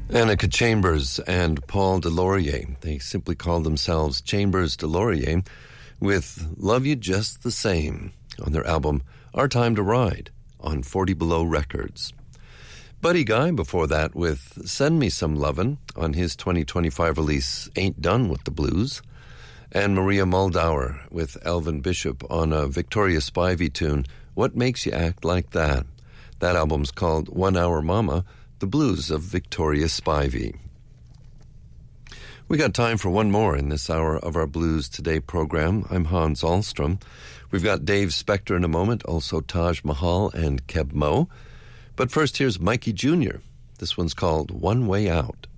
Annika Chambers and Paul DesLauriers. They simply call themselves Chambers DesLauriers with Love You Just the Same on their album Our Time to Ride on 40 Below Records. Buddy Guy before that with Send Me Some Lovin' on his 2025 release Ain't Done with the Blues. And Maria Muldaur with Elvin Bishop on a Victoria Spivey tune, What Makes You Act Like That? That album's called 1 Hour Mama, The Blues of Victoria Spivey. We got time for one more in this hour of our Blues Today program. I'm Hans Ahlstrom. We've got Dave Spector in a moment, also Taj Mahal and Keb Mo. But first, here's Mikey Jr. This one's called One Way Out.